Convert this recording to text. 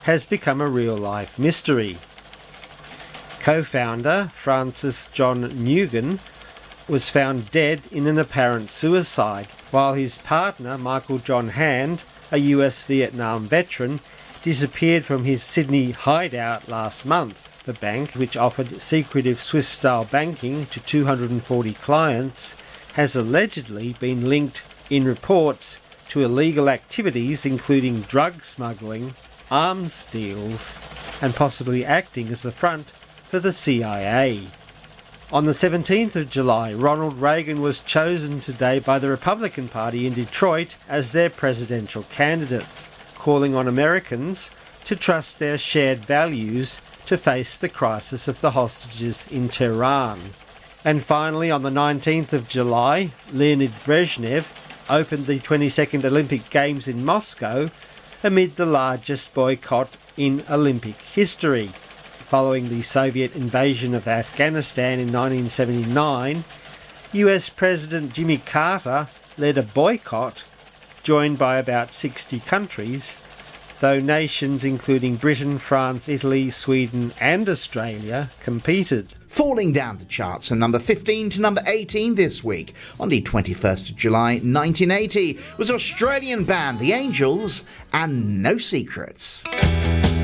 has become a real-life mystery. Co-founder Francis John Nugent was found dead in an apparent suicide, while his partner Michael John Hand, a US Vietnam veteran, disappeared from his Sydney hideout last month. The bank, which offered secretive Swiss-style banking to 240 clients, has allegedly been linked in reports to illegal activities including drug smuggling, arms deals, and possibly acting as the front for the CIA. On the 17th of July, Ronald Reagan was chosen today by the Republican Party in Detroit as their presidential candidate, calling on Americans to trust their shared values to face the crisis of the hostages in Tehran. And finally, on the 19th of July, Leonid Brezhnev opened the 22nd Olympic Games in Moscow amid the largest boycott in Olympic history. Following the Soviet invasion of Afghanistan in 1979, US President Jimmy Carter led a boycott, joined by about 60 countries, though nations including Britain, France, Italy, Sweden and Australia competed. Falling down the charts from number 15 to number 18 this week, on the 21st of July 1980, was Australian band The Angels and No Secrets.